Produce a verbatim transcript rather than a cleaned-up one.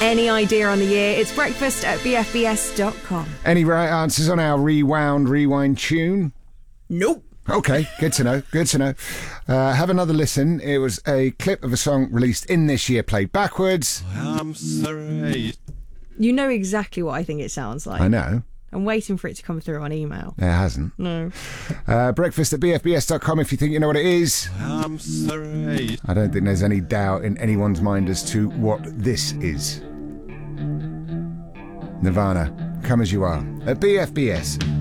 Any idea on the year? It's breakfast at b f b s dot com. Any right answers on our Rewound Rewind tune? Nope. Okay, good to know, good to know. Uh, have another listen. It was a clip of a song released in this year, played backwards. I'm sorry. You know exactly what I think it sounds like. I know. I'm waiting for it to come through on email. It hasn't. No. Uh, breakfast at b f b s dot com if you think you know what it is. I'm sorry. I don't think there's any doubt in anyone's mind as to what this is. Nirvana, Come As You Are, at B F B S.